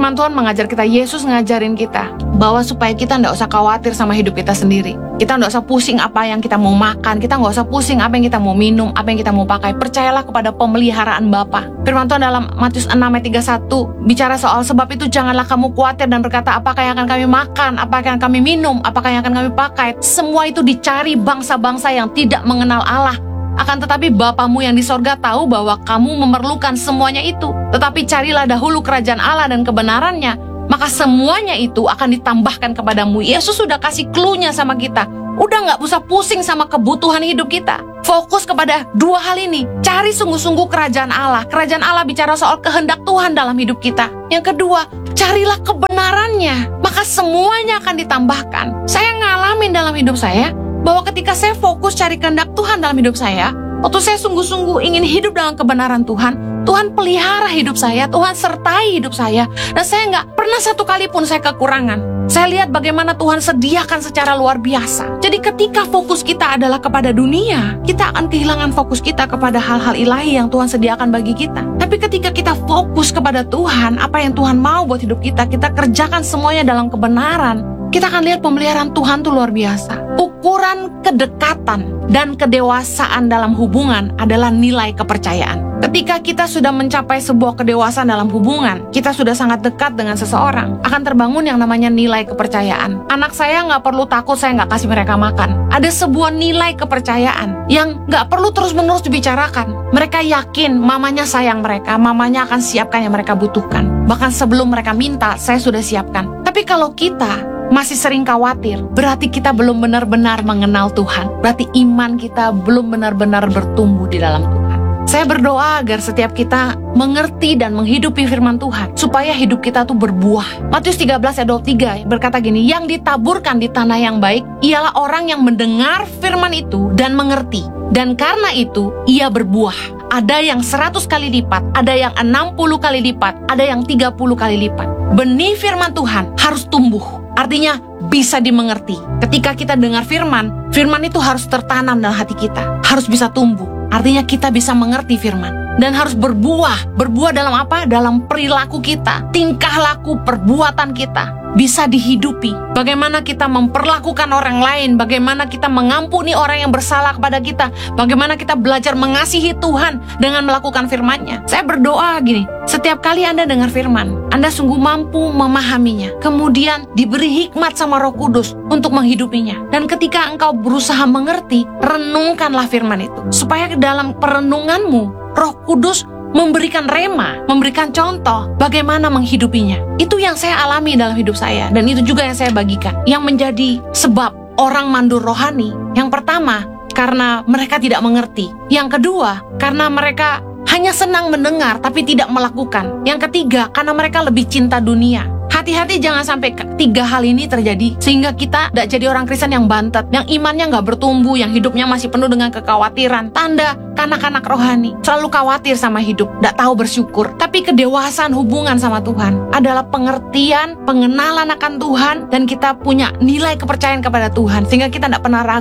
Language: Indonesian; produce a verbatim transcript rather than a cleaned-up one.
Firman Tuhan mengajar kita, Yesus ngajarin kita bahwa supaya kita nggak usah khawatir sama hidup kita sendiri. Kita nggak usah pusing apa yang kita mau makan, kita nggak usah pusing apa yang kita mau minum, apa yang kita mau pakai. Percayalah kepada pemeliharaan Bapa. Firman Tuhan dalam Matius enam ayat tiga puluh satu bicara soal sebab itu janganlah kamu khawatir dan berkata apakah yang akan kami makan, apakah yang kami minum, apakah yang akan kami pakai. Semua itu dicari bangsa-bangsa yang tidak mengenal Allah. Akan tetapi Bapamu yang di sorga tahu bahwa kamu memerlukan semuanya itu. Tetapi carilah dahulu kerajaan Allah dan kebenarannya, maka semuanya itu akan ditambahkan kepadamu. Yesus sudah kasih clue-nya sama kita. Udah gak usah pusing sama kebutuhan hidup kita. Fokus kepada dua hal ini. Cari sungguh-sungguh kerajaan Allah. Kerajaan Allah bicara soal kehendak Tuhan dalam hidup kita. Yang kedua, carilah kebenarannya, maka semuanya akan ditambahkan. Saya ngalamin dalam hidup saya bahwa ketika saya fokus cari kehendak Tuhan dalam hidup saya, waktu saya sungguh-sungguh ingin hidup dalam kebenaran Tuhan, Tuhan pelihara hidup saya, Tuhan sertai hidup saya, dan saya nggak pernah satu kali pun saya kekurangan. Saya lihat bagaimana Tuhan sediakan secara luar biasa. Jadi ketika fokus kita adalah kepada dunia, kita akan kehilangan fokus kita kepada hal-hal ilahi yang Tuhan sediakan bagi kita. Tapi ketika kita fokus kepada Tuhan, apa yang Tuhan mau buat hidup kita, kita kerjakan semuanya dalam kebenaran, kita akan lihat pemeliharaan Tuhan itu luar biasa. Ukuran kedekatan dan kedewasaan dalam hubungan adalah nilai kepercayaan. Ketika kita sudah mencapai sebuah kedewasaan dalam hubungan, kita sudah sangat dekat dengan seseorang, akan terbangun yang namanya nilai kepercayaan. Anak saya nggak perlu takut saya nggak kasih mereka makan. Ada sebuah nilai kepercayaan yang nggak perlu terus-menerus dibicarakan. Mereka yakin mamanya sayang mereka, mamanya akan siapkan yang mereka butuhkan. Bahkan sebelum mereka minta, saya sudah siapkan. Tapi kalau kita masih sering khawatir, berarti kita belum benar-benar mengenal Tuhan. Berarti iman kita belum benar-benar bertumbuh di dalam Tuhan. Saya berdoa agar setiap kita mengerti dan menghidupi firman Tuhan, supaya hidup kita tuh berbuah. Matius tiga belas ayat dua puluh tiga berkata gini, yang ditaburkan di tanah yang baik, ialah orang yang mendengar firman itu dan mengerti. Dan karena itu, ia berbuah. Ada yang seratus kali lipat, ada yang enam puluh kali lipat, ada yang tiga puluh kali lipat. Benih firman Tuhan harus tumbuh. Artinya bisa dimengerti. Ketika kita dengar firman, firman itu harus tertanam dalam hati kita, harus bisa tumbuh. Artinya kita bisa mengerti firman dan harus berbuah. Berbuah dalam apa? Dalam perilaku kita, tingkah laku, perbuatan kita bisa dihidupi. Bagaimana kita memperlakukan orang lain, bagaimana kita mengampuni orang yang bersalah kepada kita, bagaimana kita belajar mengasihi Tuhan dengan melakukan firman-Nya. Saya berdoa gini, setiap kali Anda dengar firman, Anda sungguh mampu memahaminya, kemudian diberi hikmat sama Roh Kudus untuk menghidupinya. Dan ketika engkau berusaha mengerti, renungkanlah firman itu, supaya dalam perenunganmu Roh Kudus memberikan rema, memberikan contoh bagaimana menghidupinya. Itu yang saya alami dalam hidup saya, dan itu juga yang saya bagikan. Yang menjadi sebab orang mandur rohani, yang pertama, karena mereka tidak mengerti. Yang kedua, karena mereka hanya senang mendengar tapi tidak melakukan. Yang ketiga, karena mereka lebih cinta dunia. Hati-hati jangan sampai tiga hal ini terjadi, sehingga kita tidak jadi orang Kristen yang bantet, yang imannya nggak bertumbuh, yang hidupnya masih penuh dengan kekhawatiran. Tanda kanak-kanak rohani selalu khawatir sama hidup, tidak tahu bersyukur. Tapi kedewasaan hubungan sama Tuhan adalah pengertian, pengenalan akan Tuhan, dan kita punya nilai kepercayaan kepada Tuhan, sehingga kita tidak pernah ragu